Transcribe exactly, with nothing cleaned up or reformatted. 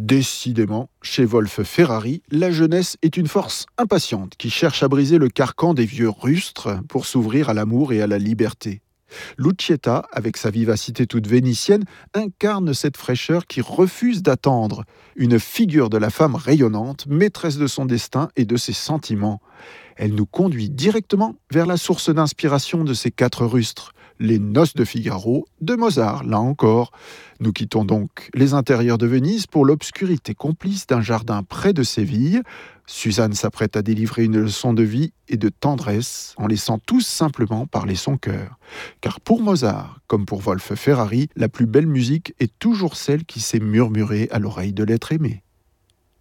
Décidément, chez Wolf Ferrari, la jeunesse est une force impatiente qui cherche à briser le carcan des vieux rustres pour s'ouvrir à l'amour et à la liberté. Lucietta, avec sa vivacité toute vénitienne, incarne cette fraîcheur qui refuse d'attendre, une figure de la femme rayonnante, maîtresse de son destin et de ses sentiments. Elle nous conduit directement vers la source d'inspiration de ces quatre rustres, les Noces de Figaro de Mozart, là encore. Nous quittons donc les intérieurs de Venise pour l'obscurité complice d'un jardin près de Séville. Suzanne s'apprête à délivrer une leçon de vie et de tendresse en laissant tout simplement parler son cœur. Car pour Mozart, comme pour Wolf Ferrari, la plus belle musique est toujours celle qui sait murmurer à l'oreille de l'être aimé.